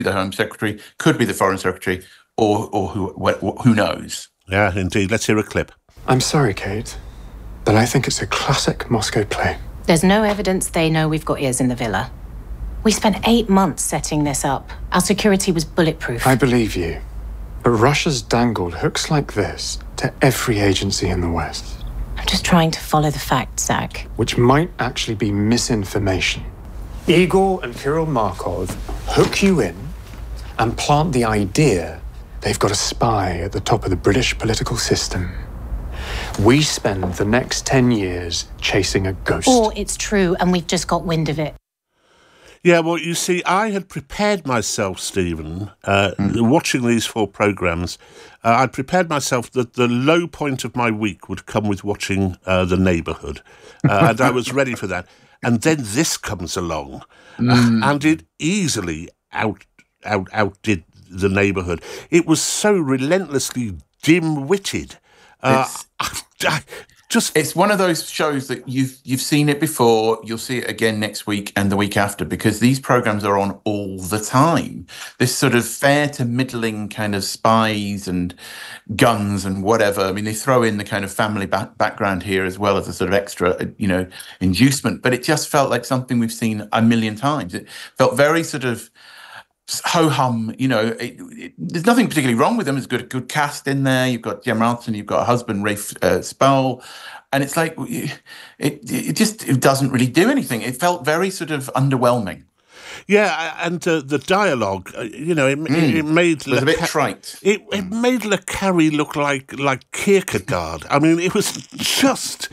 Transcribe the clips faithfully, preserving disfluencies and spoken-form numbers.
the Home Secretary, could be the Foreign Secretary, or or who who knows? Yeah, indeed. Let's hear a clip. I'm sorry, Kate, but I think it's a classic Moscow play. There's no evidence they know we've got ears in the villa. We spent eight months setting this up. Our security was bulletproof. I believe you. But Russia's dangled hooks like this to every agency in the West. I'm just trying to follow the facts, Zach. Which might actually be misinformation. Igor and Kirill Markov hook you in and plant the idea they've got a spy at the top of the British political system. We spend the next ten years chasing a ghost. Or it's true and we've just got wind of it. Yeah, well, you see, I had prepared myself, Stephen, uh, mm. watching these four programmes. Uh, I'd prepared myself that the low point of my week would come with watching uh, The Neighbourhood. Uh, and I was ready for that. And then this comes along, mm. uh, and it easily out, out outdid The Neighbourhood. It was so relentlessly dim-witted. Uh, I, I, Just, it's one of those shows that you've you've seen it before, you'll see it again next week and the week after, because these programs are on all the time. This sort of fair to middling kind of spies and guns and whatever. I mean, they throw in the kind of family back background here as well as a sort of extra, you know, inducement. But it just felt like something we've seen a million times. It felt very sort of ho-hum, you know, it, it, there's nothing particularly wrong with them. There's good, good cast in there. You've got Gemma Arterton, you've got a husband, Rafe uh, Spall, and it's like, it, it just it doesn't really do anything. It felt very sort of underwhelming. Yeah, and uh, the dialogue, uh, you know, it, mm. it, it made... It was Le a bit trite. It, it made Le Carre look like, like Kierkegaard. I mean, it was just...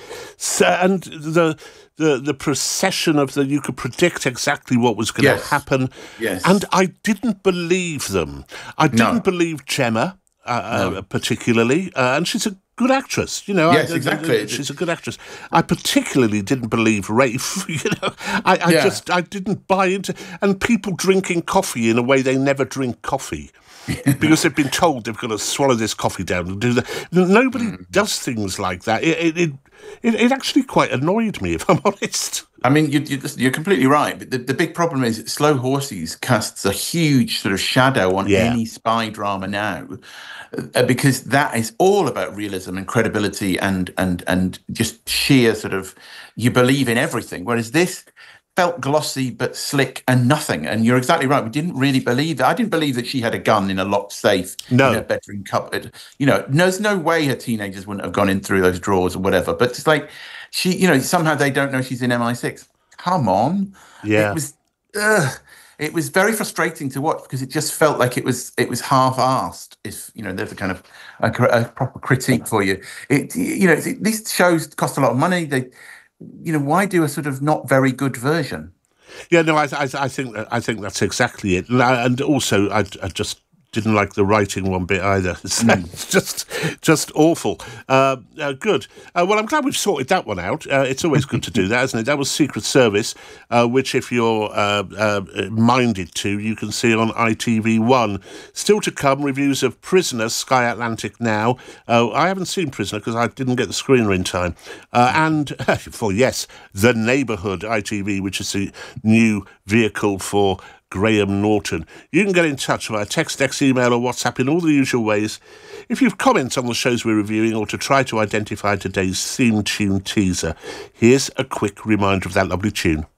And the... The, the procession of the, you could predict exactly what was going yes. to happen. Yes. And I didn't believe them. I didn't no. believe Gemma, uh, no. uh, particularly. Uh, and she's a good actress, you know. Yes, I, exactly. Uh, she's a good actress. I particularly didn't believe Rafe, you know. I, I yeah. just, I didn't buy into... And people drinking coffee in a way they never drink coffee. Because they've been told they've got to swallow this coffee down and do that. Nobody mm. does things like that. It, it, it, it, it actually quite annoyed me, if I'm honest. I mean, you, you, you're completely right. But the, the big problem is Slow Horses casts a huge sort of shadow on yeah. any spy drama now, uh, because that is all about realism and credibility and and and just sheer sort of, you believe in everything. Whereas this felt glossy but slick and nothing. And you're exactly right. We didn't really believe that. I didn't believe that she had a gun in a locked safe no. in her bedroom cupboard. You know, there's no way her teenagers wouldn't have gone in through those drawers or whatever. But it's like, she, you know, somehow they don't know she's in M I six. Come on. Yeah. It was, ugh, it was very frustrating to watch because it just felt like it was it was half-assed. If, you know, there's a kind of a, a proper critique for you. It, you know, it, these shows cost a lot of money. They, you know, why do a sort of not very good version? Yeah, no, I, I, I think I think that's exactly it, and also I, I just didn't like the writing one bit either. It's mm. just, just awful. Uh, uh, good. Uh, well, I'm glad we've sorted that one out. Uh, it's always good to do that, isn't it? That was Secret Service, uh, which, if you're uh, uh, minded to, you can see on I T V one. Still to come, reviews of Prisoner, Sky Atlantic now. Uh, I haven't seen Prisoner because I didn't get the screener in time. Uh, and, well, yes, The Neighbourhood, I T V, which is the new vehicle for Graham Norton. You can get in touch via text, X, email or WhatsApp in all the usual ways. If you've comments on the shows we're reviewing or to try to identify today's theme tune teaser, here's a quick reminder of that lovely tune.